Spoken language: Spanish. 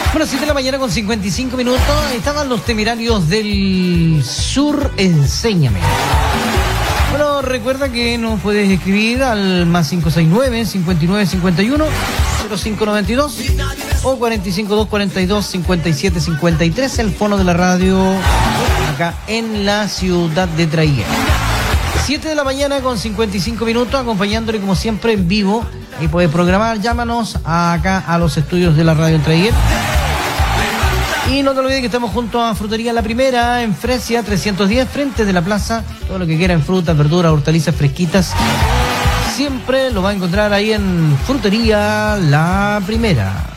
Bueno, 7 de la mañana con 55 minutos. Estaban los Temerarios del Sur. Enséñame. Bueno, recuerda que nos puedes escribir al más 569-5951-0592 o 452-42-5753, el fono de la radio acá en la ciudad de Traiguén. 7 de la mañana con 55 minutos, acompañándole como siempre en vivo. Ahí puedes programar, llámanos acá a los estudios de la radio en Traiguén. Y no te olvides que estamos junto a Frutería La Primera, en Fresia 310, frente de la plaza. Todo lo que quieran, frutas, verduras, hortalizas fresquitas, siempre lo va a encontrar ahí en Frutería La Primera.